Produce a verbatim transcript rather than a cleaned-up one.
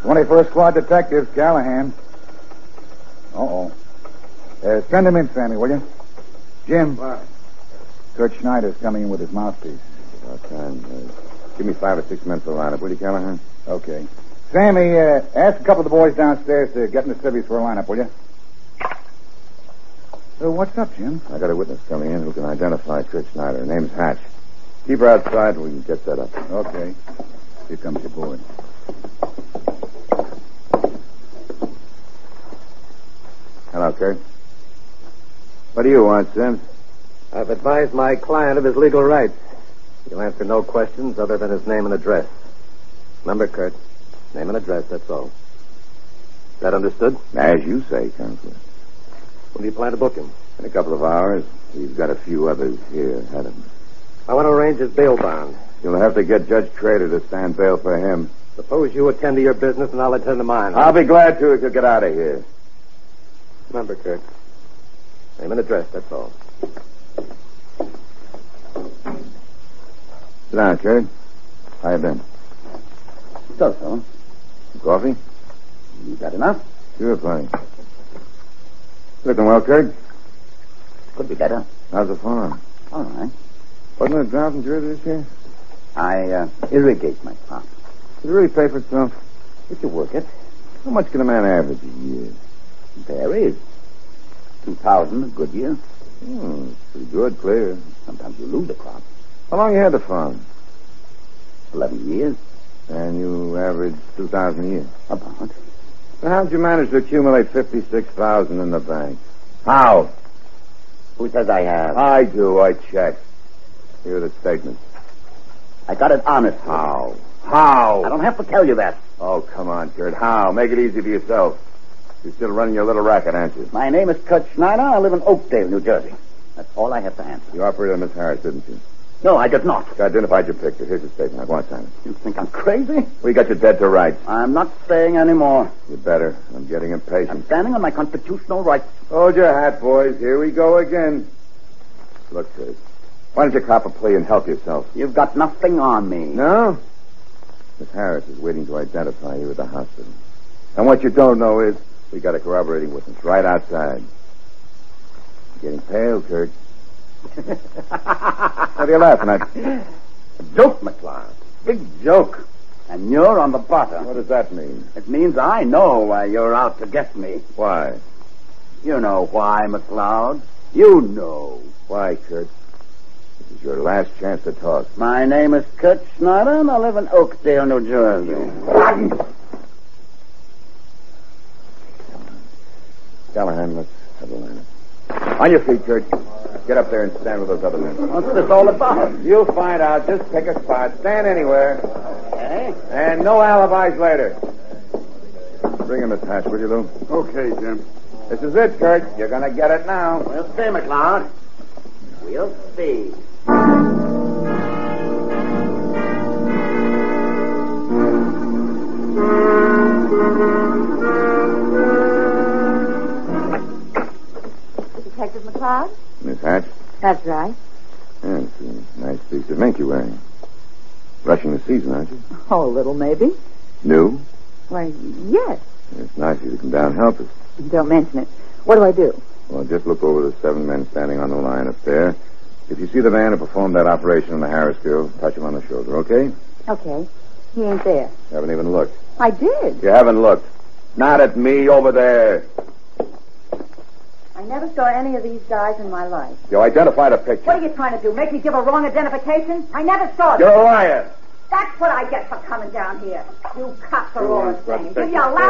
twenty-first Squad Detectives, Callahan. Uh-oh. Uh, send him in, Sammy, will you? Jim. What? Kurt Schneider's coming in with his mouthpiece. About time. Uh, give me five or six men for the lineup, will you, Callahan? Okay. Sammy, uh, ask a couple of the boys downstairs to get in the civvies for a lineup, will you? So what's up, Jim? I got a witness coming in who can identify Kurt Schneider. Her name's Hatch. Keep her outside and we can get set up. Okay. Here comes your boy. Hello, Kurt. What do you want, Sims? I've advised my client of his legal rights. He'll answer no questions other than his name and address. Remember, Kurt, name and address, that's all. That understood? As you say, Counselor. When do you plan to book him? In a couple of hours. He's got a few others here ahead of him. I want to arrange his bail bond. You'll have to get Judge Trader to stand bail for him. Suppose you attend to your business and I'll attend to mine. Huh? I'll be glad to if you get out of here. Remember, Kurt, name and address, that's all. Sit down, Kurt. How you been? So, so. Some coffee? You got enough? Sure, plenty. Looking well, Kurt? Could be better. How's the farm? All right. Wasn't it a drought in Jersey this year? I uh, irrigate my crop. Does it really pay for itself? If you work it, How much can a man average a year? varies. Two thousand a good year. Hmm, pretty good, clear. Sometimes you lose a crop. How long you had the farm? Eleven years. And you average two thousand a year. About. Now, how'd you manage to accumulate fifty-six thousand in the bank? How? Who says I have? I do. I checked. Here are the statements. I got it honest. How? How? I don't have to tell you that. Oh, come on, Kurt. How? Make it easy for yourself. You're still running your little racket, aren't you? My name is Kurt Schneider. I live in Oakdale, New Jersey. That's all I have to answer. You operated on Miss Harris, didn't you? No, I did not. You identified your picture. Here's your statement. Now, go on, Simon. You think I'm crazy? We got you dead to rights. I'm not saying any more. You better. I'm getting I'm impatient. standing on my constitutional rights. Hold your hat, boys. Here we go again. Look, Kurt. Why don't you cop a plea and help yourself? You've got nothing on me. No? Miss Harris is waiting to identify you at the hospital. And what you don't know is we got a corroborating witness right outside. You're getting pale, Kurt. What are you laughing at? A joke, McCloud. Big joke. And you're on the bottom. What does that mean? It means I know why you're out to get me. Why? You know why, McCloud. You know. Why, Kurt? This is your last chance to talk. My name is Kurt Schneider, and I live in Oakdale, New Jersey. Callahan, let's have a lineup. On your feet, Kurt. Get up there and stand with those other men. What's this all about? You'll find out. Just pick a spot. Stand anywhere. Okay. And no alibis later. Bring him attached, will you, Lou? Okay, Jim. This is it, Kurt. You're going to get it now. We'll see, McCloud. We'll see. Detective McCloud? Miss Hatch? That's right. Yeah, it's a nice piece of mink you're wearing. Rushing the season, aren't you? Oh, a little, maybe. New? Why, yes. It's nice of you to come down and help us. Don't mention it. What do I do? Well, just look over the seven men standing on the line up there. If you see the man who performed that operation on the Harris girl, touch him on the shoulder, okay? Okay. He ain't there. You haven't even looked. I did. You haven't looked. Not at me, over there. I never saw any of these guys in my life. You identified a picture. What are you trying to do? Make me give a wrong identification? I never saw You're them. a liar. That's what I get for coming down here. You cops are all the same. Give you a